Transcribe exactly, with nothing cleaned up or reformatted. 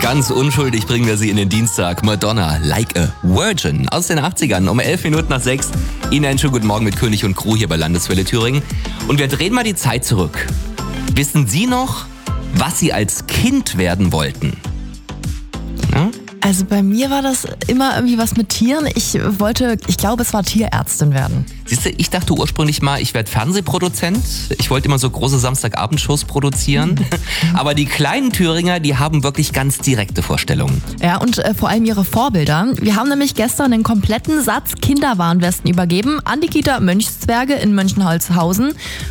Ganz unschuldig bringen wir sie in den Dienstag. Madonna, Like a Virgin aus den achtzigern um elf Minuten nach sechs. Ihnen einen schönen guten Morgen mit König und Crew hier bei Landeswelle Thüringen. Und wir drehen mal die Zeit zurück. Wissen Sie noch, was Sie als Kind werden wollten? Ja? Also bei mir war das immer irgendwie was mit Tieren. Ich wollte, ich glaube, es war Tierärztin werden. Siehst du, ich dachte ursprünglich mal, ich werde Fernsehproduzent. Ich wollte immer so große Samstagabendshows produzieren. Aber die kleinen Thüringer, die haben wirklich ganz direkte Vorstellungen. Ja, und äh, vor allem ihre Vorbilder. Wir haben nämlich gestern einen kompletten Satz Kinderwarnwesten übergeben an die Kita Mönchszwerge in Mönchenholzhausen.